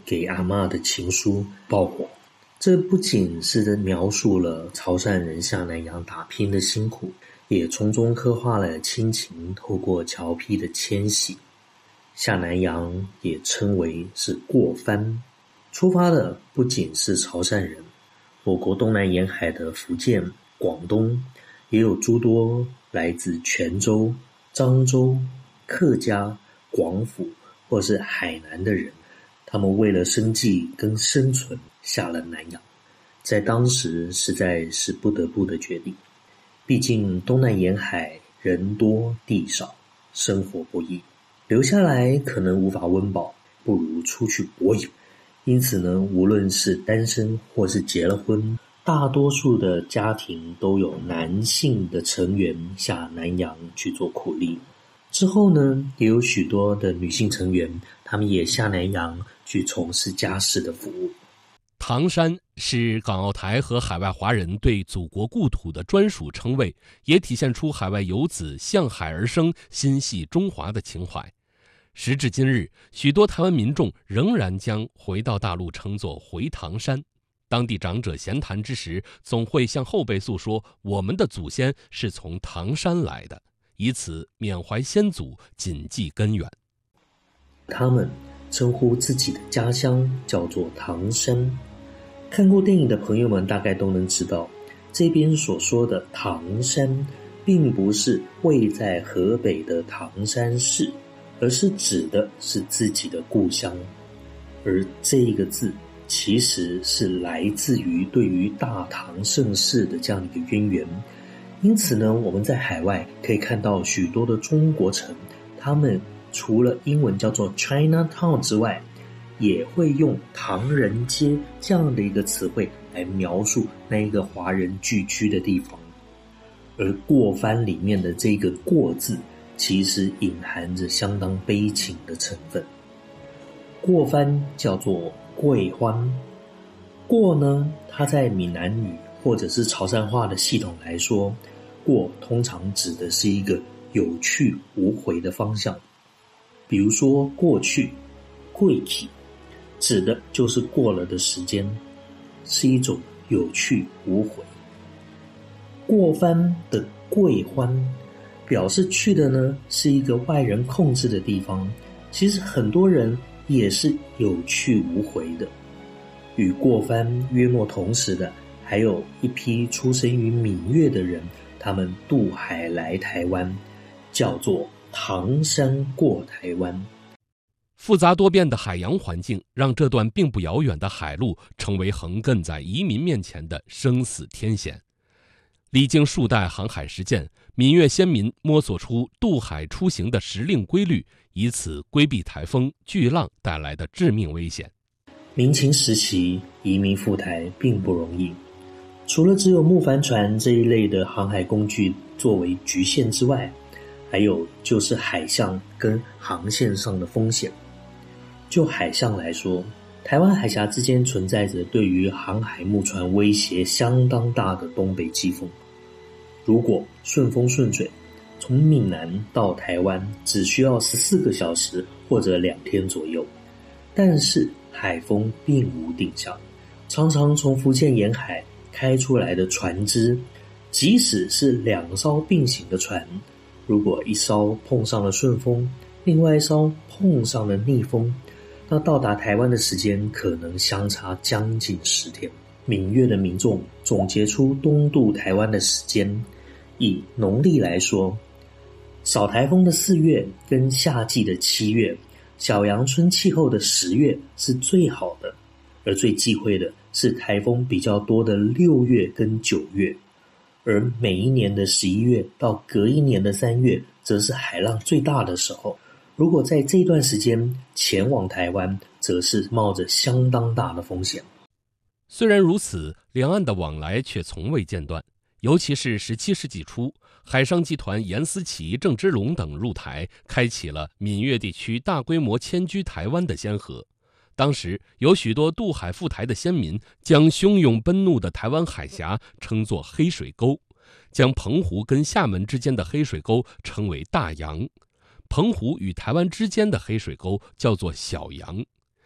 给阿嬷的情书爆火。这不仅是描述了潮汕人下南洋打拼的辛苦，也从中刻画了亲情透过侨批的迁徙。下南洋也称为是过番，出发的不仅是潮汕人，我国东南沿海的福建、广东也有诸多来自泉州、漳州、客家、广府或是海南的人，他们为了生计跟生存下了南洋，在当时实在是不得不的决定。毕竟东南沿海人多地少，生活不易，留下来可能无法温饱，不如出去搏游。因此呢，无论是单身或是结了婚，大多数的家庭都有男性的成员下南洋去做苦力。之后呢，也有许多的女性成员，她们也下南洋去从事家事的服务。 唐山是港澳台和海外华人对祖国故土的专属称谓，也体现出海外游子向海而生、心系中华的情怀。时至今日，许多台湾民众仍然将回到大陆称作回唐山。当地长者闲谈之时，总会向后辈诉说我们的祖先是从唐山来的，以此缅怀先祖，谨记根源。 他们称呼自己的家乡叫做唐山。看过电影的朋友们大概都能知道，这边所说的唐山并不是位在河北的唐山市，而是指的是自己的故乡。而这个字其实是来自于对于大唐盛世的这样一个渊源。因此呢，我们在海外可以看到许多的中国城，他们除了英文叫做 Chinatown 之外，也会用唐人街这样的一个词汇来描述那一个华人聚居的地方。而过番里面的这个过字，其实隐含着相当悲情的成分。过番叫做桂欢，过呢，它在闽南语或者是潮汕话的系统来说，过通常指的是一个有去无回的方向。比如说过去，过去指的就是过了的时间，是一种有去无回。过番的桂欢表示去的呢是一个外人控制的地方，其实很多人也是有去无回的。与过番约莫同时的，还有一批出生于闽粤的人，他们渡海来台湾，叫做唐山过台湾。 复杂多变的海洋环境让这段并不遥远的海路成为横亘在移民面前的生死天险。历经数代航海实践，闽粤先民摸索出渡海出行的时令规律，以此规避台风、巨浪带来的致命危险。 明清时期移民赴台并不容易，除了只有木帆船这一类的航海工具作为局限之外，还有就是海象跟航线上的风险。就海象来说，台湾海峡之间存在着对于航海木船威胁相当大的东北季风。如果顺风顺水，从闽南到台湾只需要14个小时或者2天左右。但是海风并无定向，常常从福建沿海开出来的船只，即使是2艘并行的船，如果一艘碰上了顺风，另外一艘碰上了逆风，那到达台湾的时间可能相差将近10天。闽粤的民众总结出东渡台湾的时间，以农历来说，扫台风的4月跟夏季的7月，小阳春气候的10月是最好的，而最忌讳的是台风比较多的6月跟9月，而每一年的11月到隔一年的3月，则是海浪最大的时候。如果在这段时间前往台湾，则是冒着相当大的风险。 虽然如此，两岸的往来却从未间断。尤其是17世纪初，海上集团严思齐、郑芝龙等入台，开启了闽粤地区大规模迁居台湾的先河。当时有许多渡海赴台的先民，将汹涌奔怒的台湾海峡称作黑水沟，将澎湖跟厦门之间的黑水沟称为大洋，澎湖与台湾之间的黑水沟叫做小洋。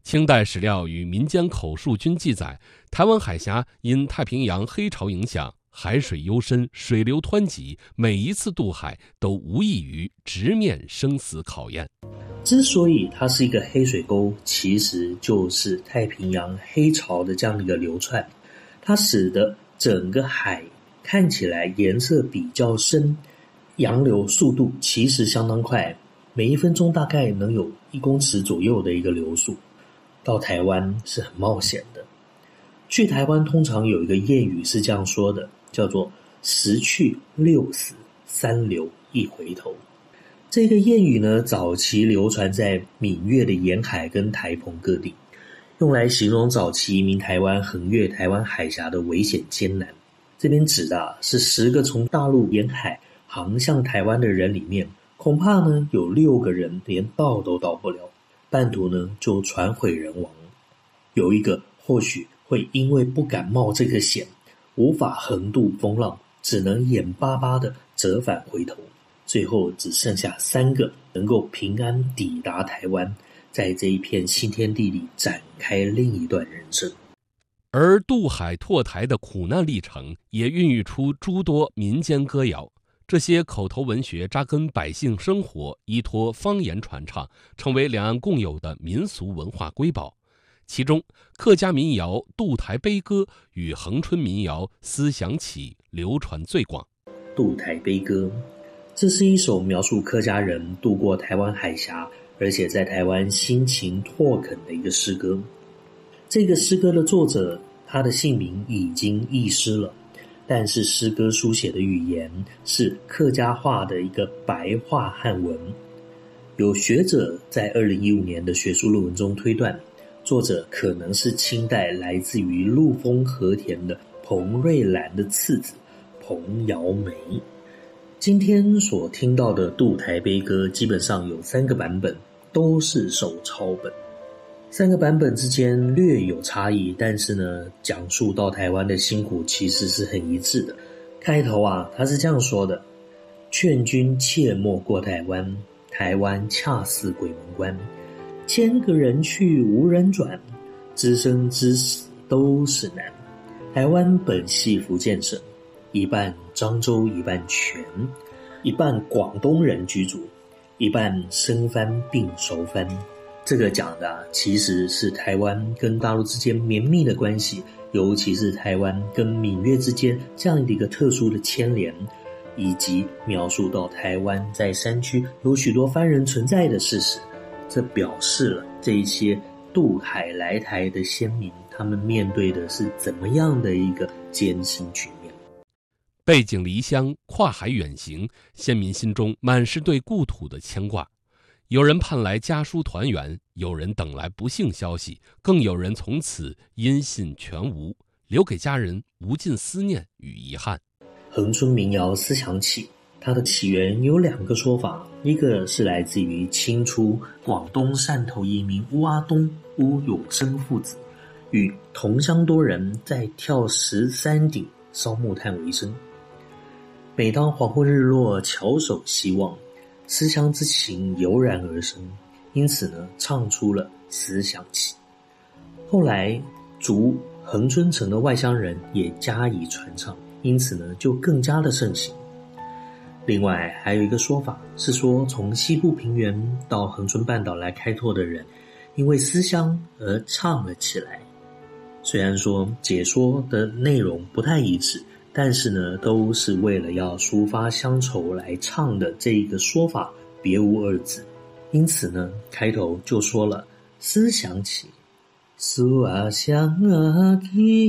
清代史料与民间口述均记载，台湾海峡因太平洋黑潮影响，海水幽深，水流湍急，每一次渡海都无异于直面生死考验。 之所以它是一个黑水沟，其实就是太平洋黑潮的这样的一个流窜，它使得整个海看起来颜色比较深，洋流速度其实相当快，每1分钟大概能有1公尺左右的一个流速。到台湾是很冒险的。去台湾通常有一个谚语是这样说的，叫做10去6死3留1回头。这个谚语呢，早期流传在闽粤的沿海跟台澎各地，用来形容早期移民台湾横越台湾海峡的危险艰难。这边指的是10个从大陆沿海航向台湾的人里面，恐怕呢有6个人连到都到不了，半途呢就船毁人亡。有一个或许会因为不敢冒这个险，无法横渡风浪，只能眼巴巴地折返回头。最后只剩下3个能够平安抵达台湾，在这一片新天地里展开另一段人生。 而渡海拓台的苦难历程也孕育出诸多民间歌谣，这些口头文学扎根百姓生活，依托方言传唱，成为两岸共有的民俗文化瑰宝。其中客家民谣《渡台悲歌》与恒春民谣《思想起》流传最广。 渡台悲歌，这是一首描述客家人渡过台湾海峡，而且在台湾辛勤拓垦的一个诗歌。这个诗歌的作者，他的姓名已经遗失了，但是诗歌书写的语言是客家话的一个白话汉文。有学者在2015年的学术论文中推断，作者可能是清代来自于陆丰和田的彭瑞兰的次子彭尧梅。今天所听到的渡台悲歌基本上有3个版本，都是手抄本。3个版本之间略有差异，但是呢，讲述到台湾的辛苦其实是很一致的。开头他是这样说的：劝君切莫过台湾，台湾恰似鬼门关，千个人去无人转，知生知死都是难。台湾本系福建省，一半漳州一半泉，一半广东人居住，一半生番并熟番。这个讲的其实是台湾跟大陆之间绵密的关系，尤其是台湾跟闽粤之间这样的一个特殊的牵连，以及描述到台湾在山区有许多番人存在的事实。这表示了这一些渡海来台的先民，他们面对的是怎么样的一个艰辛局面。 背井离乡，跨海远行，先民心中满是对故土的牵挂。有人盼来家书团圆，有人等来不幸消息，更有人从此音信全无，留给家人无尽思念与遗憾。 恒春民谣《思想起》，它的起源有2个说法，一个是来自于清初广东汕头移民乌阿东、乌永生父子，与同乡多人在跳石山顶烧木炭为生。每当黄昏日落，翘首希望，思乡之情油然而生，因此呢，唱出了《思想起》。后来逐恒春城的外乡人也加以传唱，因此呢，就更加的盛行。另外还有一个说法是说，从西部平原到恒春半岛来开拓的人，因为思乡而唱了起来。虽然说解说的内容不太一致，但是呢，都是为了要抒发乡愁来唱的，这一个说法别无二致。因此呢，开头就说了思想起，思啊想啊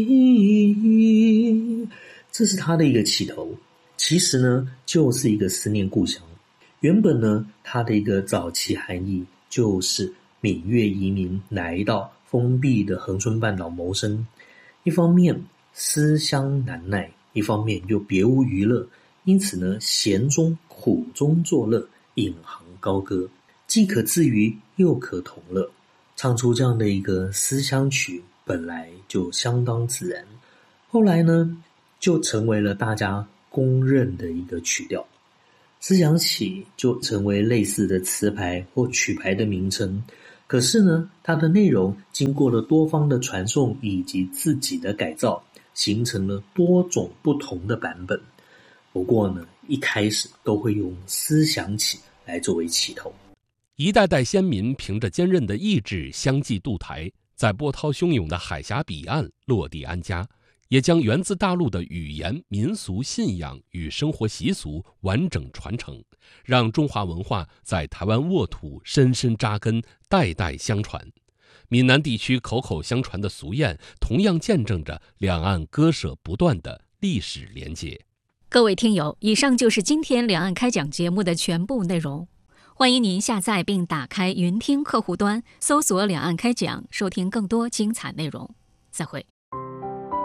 起，这是他的一个起头。其实呢，就是一个思念故乡。原本呢，它的一个早期含义就是闽粤移民来到封闭的恒春半岛谋生，一方面思乡难耐，一方面又别无娱乐，因此呢，闲中苦中作乐，引吭高歌，既可自娱又可同乐。唱出这样的一个思乡曲本来就相当自然，后来呢，就成为了大家公认的一个曲调。思想起就成为类似的词牌或曲牌的名称， 可是呢，它的内容经过了多方的传颂以及自己的改造，形成了多种不同的版本。不过呢，一开始都会用思想起来作为起头。 一代代先民凭着坚韧的意志相继渡台，在波涛汹涌的海峡彼岸落地安家，也将源自大陆的语言、民俗、信仰与生活习俗完整传承，让中华文化在台湾沃土深深扎根，代代相传。闽南地区口口相传的俗谚，同样见证着两岸割舍不断的历史连结。 各位听友，以上就是今天两岸开讲节目的全部内容。欢迎您下载并打开云听客户端，搜索两岸开讲，收听更多精彩内容。再会。